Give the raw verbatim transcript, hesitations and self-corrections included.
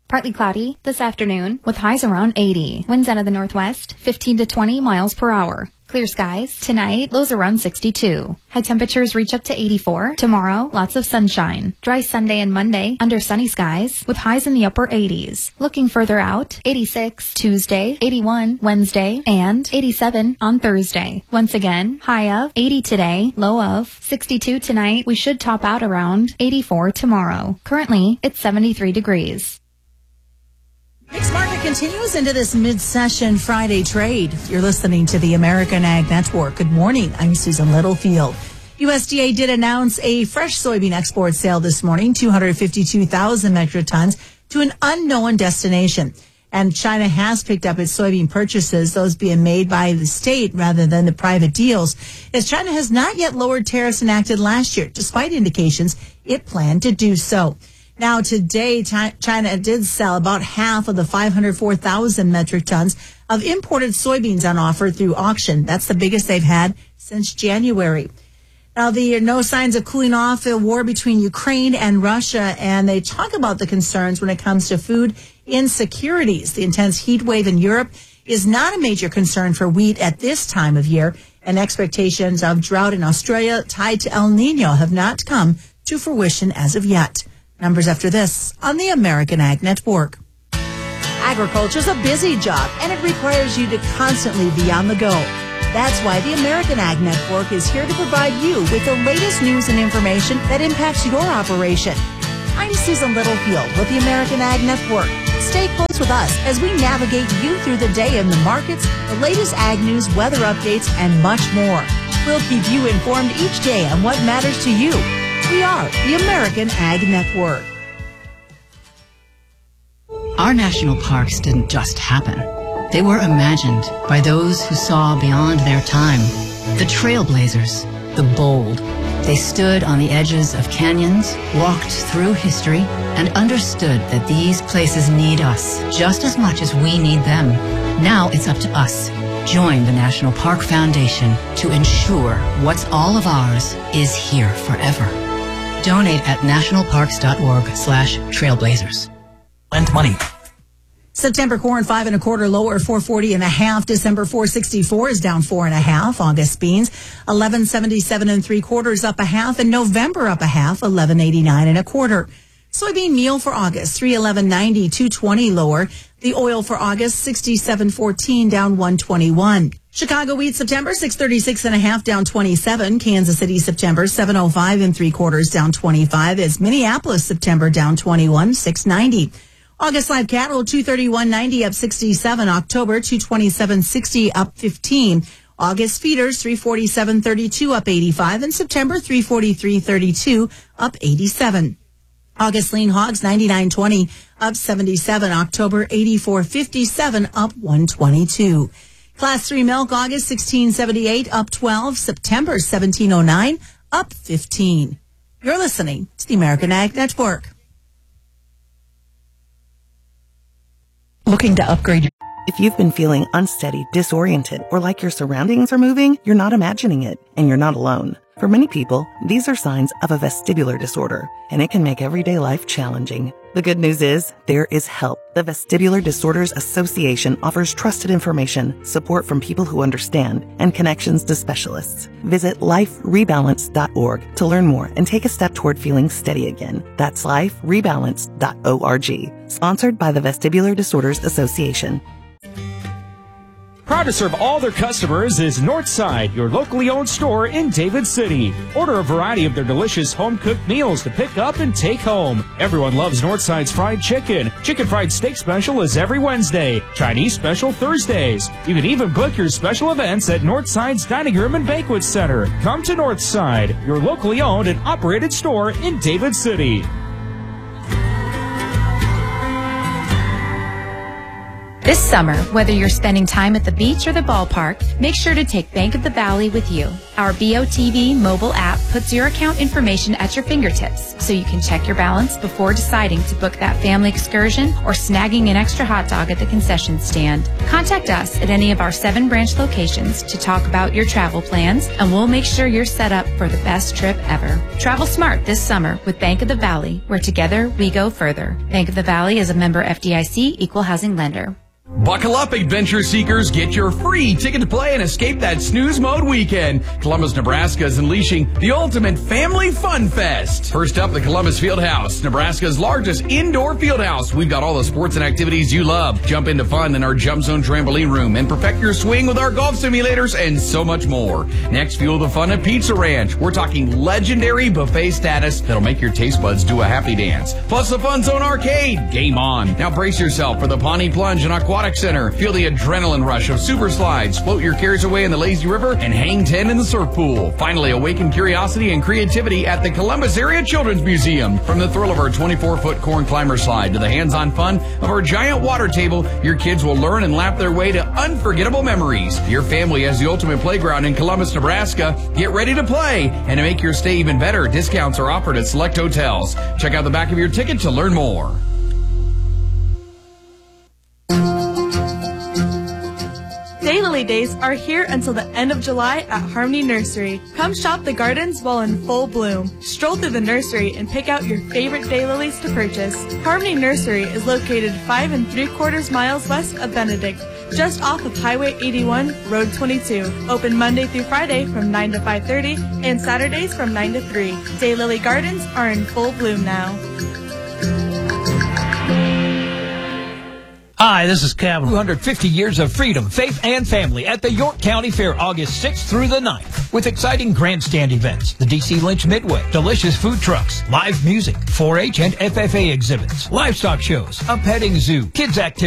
Partly cloudy this afternoon with highs around eighty. Winds out of the northwest, fifteen to twenty miles per hour. Clear skies tonight, lows around sixty-two. High temperatures reach up to eighty-four. Tomorrow, lots of sunshine. Dry Sunday and Monday under sunny skies with highs in the upper eighties. Looking further out, eighty-six Tuesday, eighty-one Wednesday, and eighty-seven on Thursday. Once again, high of eighty today, low of sixty-two tonight. We should top out around eighty-four tomorrow. Currently, it's seventy-three degrees. Mixed market continues into this mid-session Friday trade. You're listening to the American Ag Network. Good morning. I'm Susan Littlefield. U S D A did announce a fresh soybean export sale this morning, two hundred fifty-two thousand metric tons to an unknown destination. And China has picked up its soybean purchases, those being made by the state rather than the private deals, as China has not yet lowered tariffs enacted last year, despite indications it planned to do so. Now, today, China did sell about half of the five hundred four thousand metric tons of imported soybeans on offer through auction. That's the biggest they've had since January. Now, there are no signs of cooling off the war between Ukraine and Russia, and they talk about the concerns when it comes to food insecurities. The intense heat wave in Europe is not a major concern for wheat at this time of year, and expectations of drought in Australia tied to El Nino have not come to fruition as of yet. Numbers after this on the American Ag Network. Agriculture is a busy job, and it requires you to constantly be on the go. That's why the American Ag Network is here to provide you with the latest news and information that impacts your operation. I'm Susan Littlefield with the American Ag Network. Stay close with us as we navigate you through the day in the markets, the latest ag news, weather updates, and much more. We'll keep you informed each day on what matters to you. We are the American Ag Network. Our national parks didn't just happen. They were imagined by those who saw beyond their time. The trailblazers, the bold. They stood on the edges of canyons, walked through history, and understood that these places need us just as much as we need them. Now it's up to us. Join the National Park Foundation to ensure what's all of ours is here forever. Donate at nationalparks.org slash trailblazers. Lend money. September corn five and a quarter lower, four forty and a half. December four sixty-four is down four and a half. August beans eleven seventy-seven and three quarters up a half, and November up a half, eleven eighty-nine and a quarter. Soybean meal for August three eleven ninety, two twenty lower. The oil for August sixty-seven fourteen down one twenty-one. Chicago wheat September six thirty-six and a half down twenty-seven. Kansas City September seven oh five and three quarters down twenty-five. As Minneapolis September down twenty-one, six ninety. August live cattle two thirty-one ninety up sixty-seven. October two twenty-seven sixty up fifteen. August feeders three forty-seven thirty-two up eighty-five, and September three forty-three thirty-two up eighty-seven. August lean hogs ninety-nine twenty up seventy-seven. October eighty-four fifty-seven up one twenty-two. Class three milk August sixteen seventy-eight up twelve. September seventeen oh nine up fifteen. You're listening to the American Ag Network. Looking to upgrade your... If you've been feeling unsteady, disoriented, or like your surroundings are moving, you're not imagining it, and you're not alone. For many people, these are signs of a vestibular disorder, and it can make everyday life challenging. The good news is, there is help. The Vestibular Disorders Association offers trusted information, support from people who understand, and connections to specialists. Visit life rebalance dot org to learn more and take a step toward feeling steady again. That's life rebalance dot org. Sponsored by the Vestibular Disorders Association. Proud to serve all their customers is Northside, your locally owned store in David City. Order a variety of their delicious home-cooked meals to pick up and take home. Everyone loves Northside's fried chicken. Chicken fried steak special is every Wednesday. Chinese special Thursdays. You can even book your special events at Northside's Dining Room and Banquet Center. Come to Northside, your locally owned and operated store in David City. This summer, whether you're spending time at the beach or the ballpark, make sure to take Bank of the Valley with you. Our B O T V mobile app puts your account information at your fingertips, so you can check your balance before deciding to book that family excursion or snagging an extra hot dog at the concession stand. Contact us at any of our seven branch locations to talk about your travel plans, and we'll make sure you're set up for the best trip ever. Travel smart this summer with Bank of the Valley, where together we go further. Bank of the Valley is a member F D I C equal housing lender. Buckle up, adventure seekers. Get your free ticket to play and escape that snooze mode weekend. Columbus, Nebraska is unleashing the ultimate family fun fest. First up, the Columbus Fieldhouse, Nebraska's largest indoor fieldhouse. We've got all the sports and activities you love. Jump into fun in our Jump Zone trampoline room and perfect your swing with our golf simulators and so much more. Next, fuel the fun at Pizza Ranch. We're talking legendary buffet status that'll make your taste buds do a happy dance. Plus the Fun Zone Arcade. Game on. Now brace yourself for the Pawnee Plunge and Aquatic Center. Feel the adrenaline rush of super slides, float your cares away in the lazy river, and hang ten in the surf pool. Finally, awaken curiosity and creativity at the Columbus Area Children's Museum. From the thrill of our twenty-four foot corn climber slide to the hands-on fun of our giant water table, your kids will learn and laugh their way to unforgettable memories. Your family has the ultimate playground in Columbus, Nebraska. Get ready to play, and to make your stay even better, discounts are offered at select hotels. Check out the back of your ticket to learn more. Daylily Days are here until the end of July at Harmony Nursery. Come shop the gardens while in full bloom. Stroll through the nursery and pick out your favorite daylilies to purchase. Harmony Nursery is located five and three quarters miles west of Benedict, just off of Highway eighty-one, Road twenty-two. Open Monday through Friday from nine to five thirty and Saturdays from nine to three. Daylily Gardens are in full bloom now. Hi, this is Kevin. two hundred fifty years of freedom, faith, and family at the York County Fair, August sixth through the ninth, with exciting grandstand events, the D C Lynch Midway, delicious food trucks, live music, four H and F F A exhibits, livestock shows, a petting zoo, kids activities,